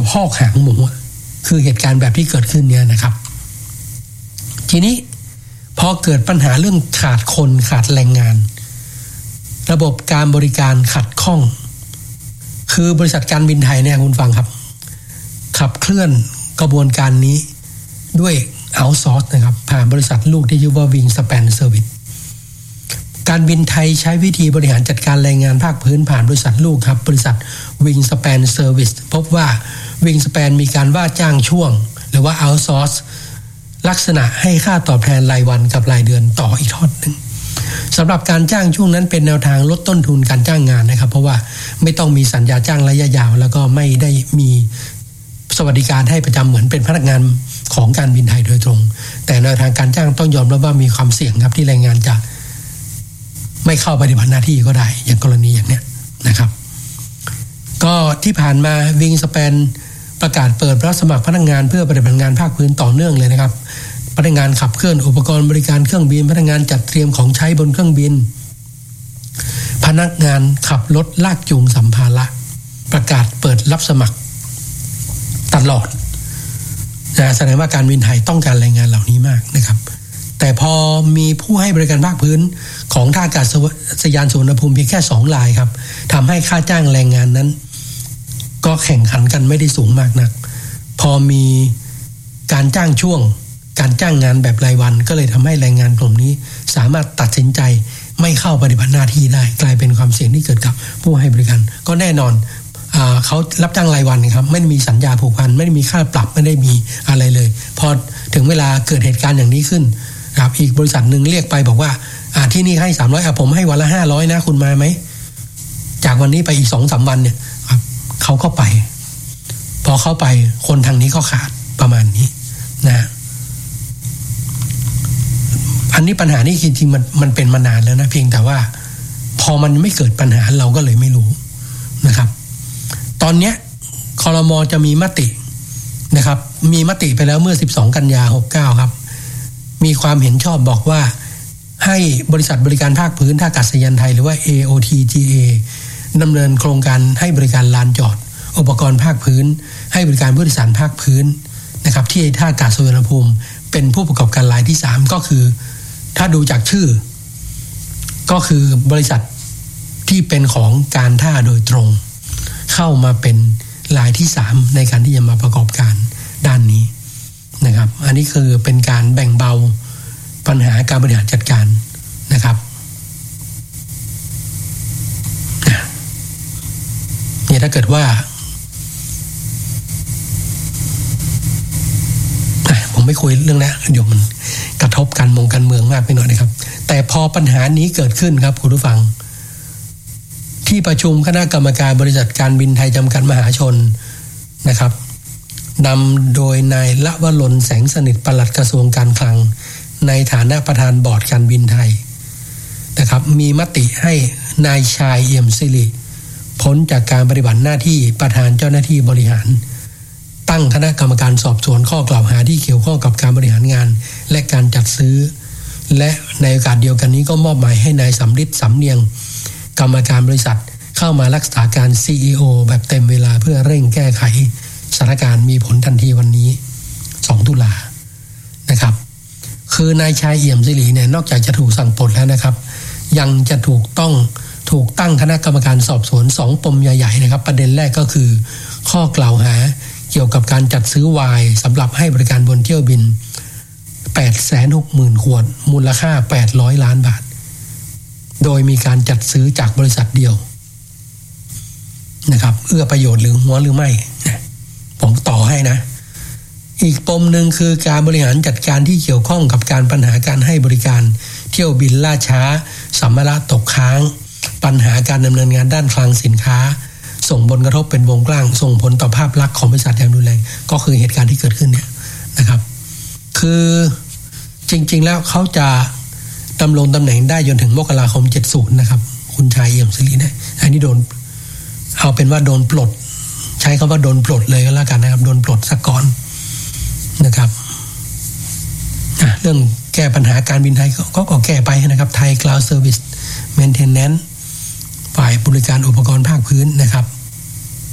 พอกหางหมูคือเหตุการณ์แบบที่เกิดขึ้นเนี่ยนะครับทีนี้พอเกิดปัญหาเรื่องขาดคนขาดแรงงานระบบการบริการขัดข้องคือบริษัทการบินไทยเนี่ยคุณฟังครับขับเคลื่อนกระบวนการนี้ด้วยเอาท์ซอร์สนะครับผ่านบริษัทลูกที่ชื่อว่า Wingspan Service การบินไทยใช้วิธีบริหารจัดการแรงงานภาคพื้นผ่านบริษัทลูกครับบริษัท Wingspan Service พบว่า Wingspan มีการว่าจ้างช่วงหรือว่าเอาท์ซอร์สลักษณะให้ค่าตอบแทนรายวันกับรายเดือนต่ออีกทอดหนึ่งสำหรับการจ้างช่วงนั้นเป็นแนวทางลดต้นทุนการจ้างงานนะครับเพราะว่าไม่ต้องมีสัญญาจ้างระยะยาวแล้วก็ไม่ได้มีสวัสดิการให้ประจำเหมือนเป็นพนักงานของการบินไทยโดยตรงแต่แนวทางการจ้างต้องยอมรับว่ามีความเสี่ยงครับที่แรงงานจะไม่เข้าปฏิบัติหน้าที่ก็ได้อย่างกรณีอย่างเนี้ยนะครับก็ที่ผ่านมา Wingspan ประกาศเปิดรับสมัครพนักงานเพื่อปฏิบัติงานภาคพื้นต่อเนื่องเลยนะครับพนักงานขับเคลื่อนอุปกรณ์บริการเครื่องบินพนักงานจัดเตรียมของใช้บนเครื่องบินพนักงานขับรถลากจูงสัมภาระประกาศเปิดรับสมัครตลอดแสดงว่าการบินไทยต้องการแรงงานเหล่านี้มากนะครับแต่พอมีผู้ให้บริการภาคพื้นของท่าอากาศยานสุวรรณภูมิเพียงแค่2รายครับทำให้ค่าจ้างแรงงานนั้นก็แข่งขันกันไม่ได้สูงมากนักพอมีการจ้างช่วงการจ้างงานแบบรายวันก็เลยทำให้แรงงานกลุ่มนี้สามารถตัดสินใจไม่เข้าปฏิบัติหน้าที่ได้กลายเป็นความเสี่ยงที่เกิดกับผู้ให้บริการก็แน่นอนเขารับจ้างรายวันครับไม่ได้มีสัญญาผูกพันไม่ได้มีค่าปรับไม่ได้มีอะไรเลยพอถึงเวลาเกิดเหตุการณ์อย่างนี้ขึ้นครับอีกบริษัทหนึ่งเรียกไปบอกว่าที่นี่ให้300ผมให้วันละ500นะคุณมาไหมจากวันนี้ไปอีก 2-3 วันเนี่ยครับเขาก็ไปพอเข้าไปคนทางนี้ก็ขาดประมาณนี้นะอันนี้ปัญหานี่จริงๆมันเป็นมานานแล้วนะเพียงแต่ว่าพอมันไม่เกิดปัญหาเราก็เลยไม่รู้นะครับตอนนี้ครม.จะมีมตินะครับมีมติไปแล้วเมื่อ12กันยายน69ครับมีความเห็นชอบบอกว่าให้บริษัทบริการภาคพื้นท่าอากาศยานไทยหรือว่า AOTGA ดำเนินโครงการให้บริการลานจอดอุปกรณ์ภาคพื้นให้บริการผู้โดยสารภาคพื้นนะครับที่ท่าอากาศสุวรรณภูมิเป็นผู้ประกอบการรายที่3ก็คือถ้าดูจากชื่อก็คือบริษัทที่เป็นของการท่าโดยตรงเข้ามาเป็นรายที่3ในการที่จะมาประกอบการด้านนี้นะครับอันนี้คือเป็นการแบ่งเบาปัญหาการบริหารจัดการนะครับเนี่ยถ้าเกิดว่าผมไม่คุยเรื่องนี้เดี๋ยวมันกระทบการเมืองมากไปหน่อยนะครับแต่พอปัญหานี้เกิดขึ้นครับคุณผู้ฟังที่ประชุมคณะกรรมการบริษัทการบินไทยจำกัดมหาชนนะครับนำโดยนายละวรนแสงสนิทปลัดกระทรวงการคลังในฐานะประธานบอร์ดการบินไทยนะครับมีมติให้นายชายเอี่ยมสิริพ้นจากการปฏิบัติหน้าที่ประธานเจ้าหน้าที่บริหารตั้งคณะกรรมการสอบสวนข้อกล่าวหาที่เกี่ยวข้องกับการบริหารงานและการจัดซื้อและในโอกาสเดียวกันนี้ก็มอบหมายให้นายสำริดสำเนียงกรรมการบริษัทเข้ามารักษาการ CEO แบบเต็มเวลาเพื่อเร่งแก้ไขสถานการณ์มีผลทันทีวันนี้2ตุลานะครับคือนายชายเอี่ยมสิริเนี่ยนอกจากจะถูกสั่งปลดแล้วนะครับยังจะถูกตั้งคณะกรรมการสอบสวน2ปมใหญ่ๆนะครับประเด็นแรกก็คือข้อกล่าวหาเกี่ยวกับการจัดซื้อไวน์สำหรับให้บริการบนเที่ยวบิน 860,000 ขวดมูลค่า800ล้านบาทโดยมีการจัดซื้อจากบริษัทเดียวนะครับเอื้อประโยชน์หรือหัวหรือไม่ผมต่อให้นะอีกปมหนึ่งคือการบริหารจัดการที่เกี่ยวข้องกับการปัญหาการให้บริการเที่ยวบินล่าช้าสัมภาระตกค้างปัญหาการดำเนินงานด้านคลังสินค้าส่งผลกระทบเป็นวงกว้างส่งผลต่อภาพลักษณ์ของบริษัทอย่างรุนแรงก็คือเหตุการณ์ที่เกิดขึ้นเนี่ยนะครับคือจริงๆแล้วเขาจะดำรงตำแหน่งได้จนถึงมกราคม70นะครับคุณชายเอี่ยมสิริเนี่ยอันนี้โดนเอาเป็นว่าโดนปลดใช้คำว่าโดนปลดเลยก็แล้วกันนะครับโดนปลดซะก่อนนะครับเรื่องแก้ปัญหาการบินไทยก็แก้ไปนะครับไทย Cloud Service Maintenance ฝ่ายบริการอุปกรณ์ภาคพื้นนะครับ